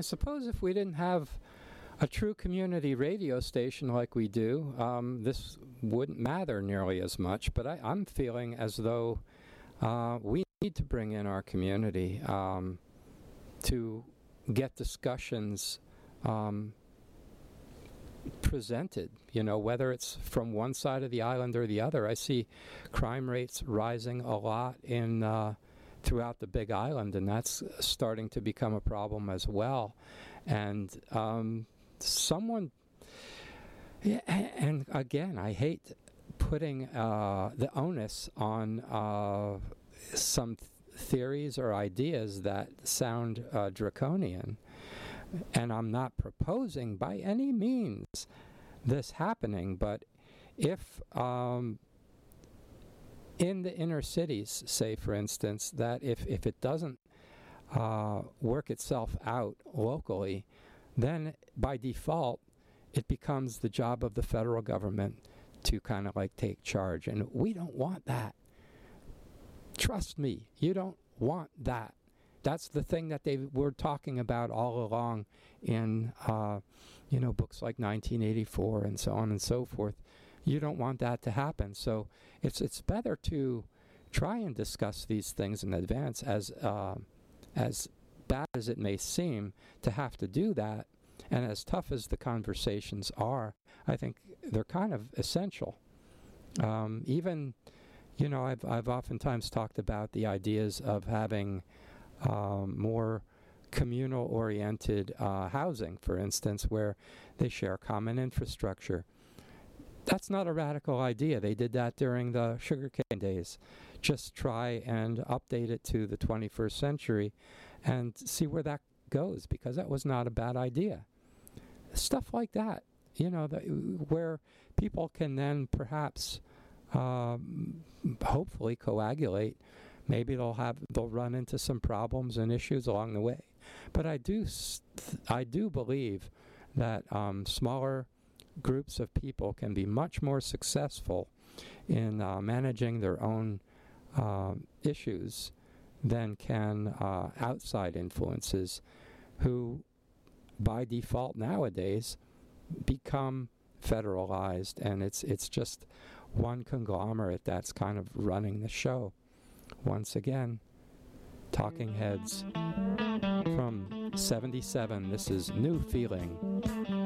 suppose if we didn't have a true community radio station like we do, this wouldn't matter nearly as much. But I'm feeling as though we need to bring in our community to get discussions presented, whether it's from one side of the island or the other. I see crime rates rising a lot throughout the Big Island, and that's starting to become a problem as well. And and again, I hate putting the onus on some theories or ideas that sound draconian. And I'm not proposing by any means this happening, but if in the inner cities, say for instance, that if it doesn't work itself out locally, then by default it becomes the job of the federal government to kind of like take charge. And we don't want that. Trust me, you don't want that. That's the thing that they were talking about all along in, books like 1984 and so on and so forth. You don't want that to happen. So it's better to try and discuss these things in advance, as bad as it may seem to have to do that, and as tough as the conversations are. I think they're kind of essential. Even, I've oftentimes talked about the ideas of having more communal-oriented housing, for instance, where they share common infrastructure. That's not a radical idea. They did that during the sugarcane days. Just try and update it to the 21st century and see where that goes, because that was not a bad idea. Stuff like that, where people can then perhaps hopefully coagulate. Maybe they'll run into some problems and issues along the way, but I do believe that smaller groups of people can be much more successful in managing their own issues than can outside influences, who by default nowadays become federalized, and it's just one conglomerate that's kind of running the show. Once again, Talking Heads from '77. This is New Feeling.